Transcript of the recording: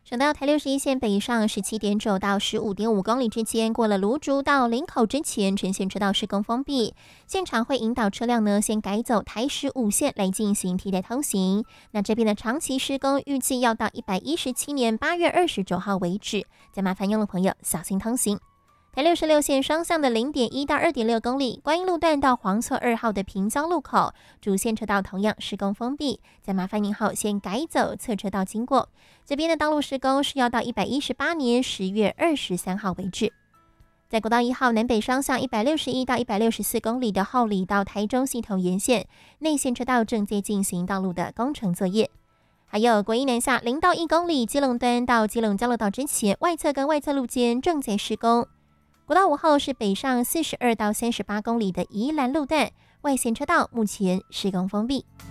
省道台61线北上17.9到15.5公里之间，过了芦竹到林口之前，全线车道施工封闭，现场会引导车辆呢先改走台15线来进行替代通行。那这边的长期施工预计要到117年8月29号为止，再麻烦用路朋友小心通行。台66线双向的0.1到2.6公里，观音路段到黄厝2号的平交路口，主线车道同样施工封闭，再麻烦您后先改走侧车道经过。这边的道路施工是要到118年10月23号为止。在国道1号南北双向161到164公里的后里到台中系统沿线，内线车道正在进行道路的工程作业。还有国一南下0到1公里，基隆端到基隆交流道之前，外侧跟外侧路间正在施工。国道5号是北上42到38公里的宜兰路段，外线车道目前施工封闭。